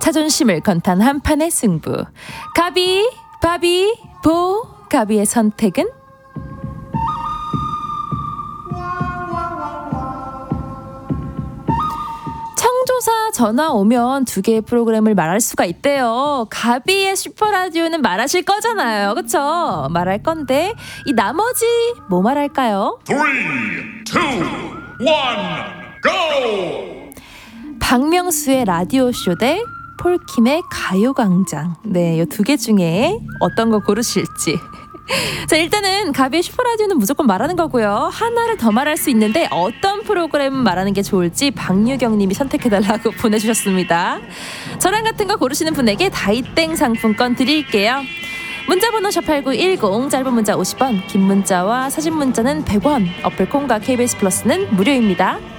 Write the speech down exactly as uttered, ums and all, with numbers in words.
자존심을 건탄 한판의 승부. 가비, 바비, 보. 가비의 선택은? 청조사 전화 오면 두 개의 프로그램을 말할 수가 있대요. 가비의 슈퍼라디오는 말하실 거잖아요. 그쵸? 말할 건데 이 나머지 뭐 말할까요? 삼, 이, 일, 고! 박명수의 라디오쇼 대 폴킴의 가요광장. 네, 이 두 개 중에 어떤 거 고르실지. 자, 일단은 가비의 슈퍼라디오는 무조건 말하는 거고요. 하나를 더 말할 수 있는데 어떤 프로그램 말하는 게 좋을지 박유경 님이 선택해달라고 보내주셨습니다. 저랑 같은 거 고르시는 분에게 다이땡 상품권 드릴게요. 문자번호 샵팔구일공, 짧은 문자 오십 원, 긴 문자와 사진 문자는 백 원, 어플 콩과 케이비에스 플러스는 무료입니다.